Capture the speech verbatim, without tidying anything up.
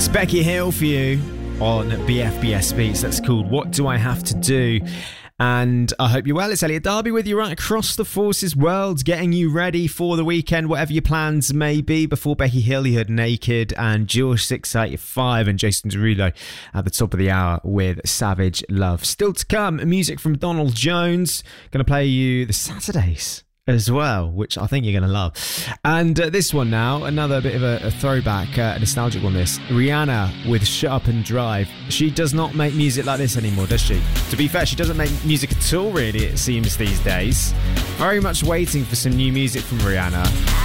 Becky Hill for you on B F B S Beats. That's called What Do I Have to Do? And I hope you're well. It's Elliot Darby with you right across the Forces world, getting you ready for the weekend, whatever your plans may be. Before Becky Hill, you heard Naked and George six eighty-five and Jason Derulo at the top of the hour with Savage Love. Still to come, music from Donald Jones. Going to play you the Saturdays as well, which I think you're going to love. And uh, this one now, another bit of a, a throwback, uh, a nostalgic one this. Rihanna with Shut Up and Drive. She does not make music like this anymore, does she? To be fair, she doesn't make music at all, really, it seems, these days. Very much waiting for some new music from Rihanna.